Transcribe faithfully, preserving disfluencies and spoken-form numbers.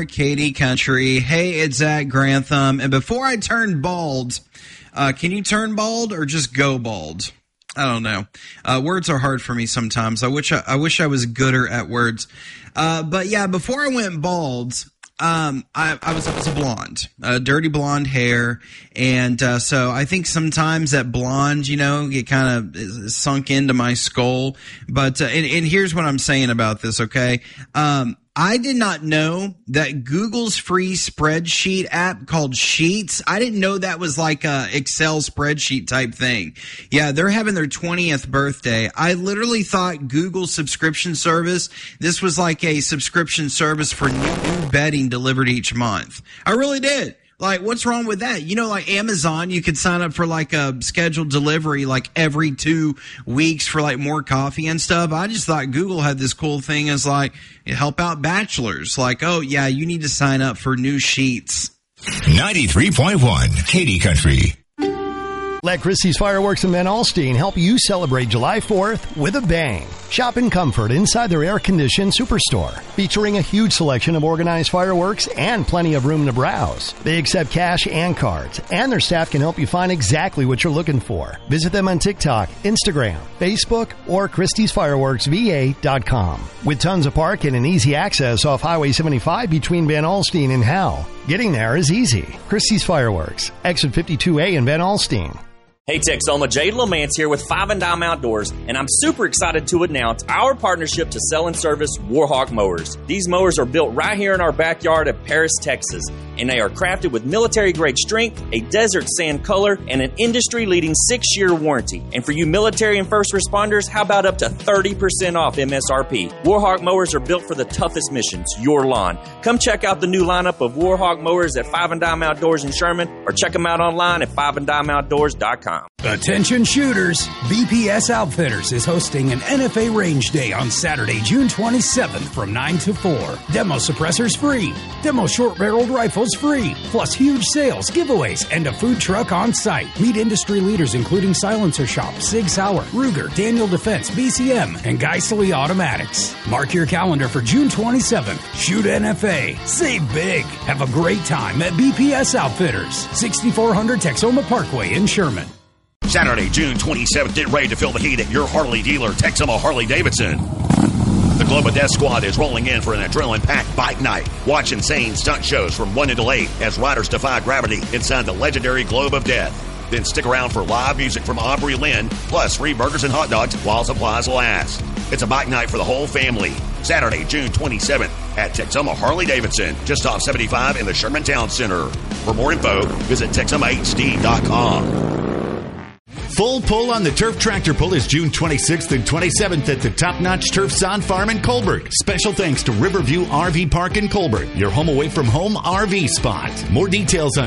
Katie Country. Hey, it's Zach Grantham. And before I turn bald, uh, can you turn bald or just go bald? I don't know. Uh, words are hard for me sometimes. I wish I, I wish I was gooder at words. Uh, but yeah, before I went bald, um, I, I was I was a blonde, uh, dirty blonde hair, and uh, so I think sometimes that blonde, you know, it kind of sunk into my skull. But uh, and, and here's what I'm saying about this. Okay. Um, I did not know that Google's free spreadsheet app called Sheets, I didn't know that was like a Excel spreadsheet type thing. Yeah, they're having their twentieth birthday. I literally thought Google's subscription service, this was like a subscription service for new bedding delivered each month. I really did. Like, what's wrong with that? You know, like Amazon, you could sign up for like a scheduled delivery like every two weeks for like more coffee and stuff. I just thought Google had this cool thing as like, help out bachelors. Like, oh, yeah, you need to sign up for new Sheets. ninety-three point one Katy Country. Let Christie's Fireworks in Van Alstyne help you celebrate July fourth with a bang. Shop in comfort inside their air-conditioned superstore, featuring a huge selection of organized fireworks and plenty of room to browse. They accept cash and cards, and their staff can help you find exactly what you're looking for. Visit them on TikTok, Instagram, Facebook, or Christie's Fireworks V A dot com. With tons of parking and easy access off Highway seventy-five between Van Alstyne and Howell, getting there is easy. Christie's Fireworks, exit fifty-two A in Van Alstyne. Hey Texoma, Jade Lomance here with Five and Dime Outdoors, and I'm super excited to announce our partnership to sell and service Warhawk mowers. These mowers are built right here in our backyard of Paris, Texas, and they are crafted with military-grade strength, a desert sand color, and an industry-leading six-year warranty. And for you military and first responders, how about up to thirty percent off M S R P? Warhawk mowers are built for the toughest missions, your lawn. Come check out the new lineup of Warhawk mowers at Five and Dime Outdoors in Sherman, or check them out online at five and dime outdoors dot com. Attention shooters, B P S Outfitters is hosting an N F A Range Day on Saturday, June twenty-seventh from nine to four. Demo suppressors free, demo short-barreled rifles free, plus huge sales, giveaways, and a food truck on site. Meet industry leaders including Silencer Shop, Sig Sauer, Ruger, Daniel Defense, B C M, and Geissele Automatics. Mark your calendar for June twenty-seventh. Shoot N F A. Save big. Have a great time at B P S Outfitters, sixty-four hundred Texoma Parkway in Sherman. Saturday, June twenty-seventh, get ready to feel the heat at your Harley dealer, Texoma Harley-Davidson. The Globe of Death Squad is rolling in for an adrenaline-packed bike night. Watch insane stunt shows from one until eight as riders defy gravity inside the legendary Globe of Death. Then stick around for live music from Aubrey Lynn, plus free burgers and hot dogs while supplies last. It's a bike night for the whole family. Saturday, June twenty-seventh at Texoma Harley-Davidson, just off seventy-five in the Sherman Town Center. For more info, visit Texoma H D dot com. Full Pull on the Turf Tractor Pull is June twenty-sixth and twenty-seventh at the Top Notch Turf Zon Farm in Colbert. Special thanks to Riverview R V Park in Colbert, your home away from home R V spot. More details on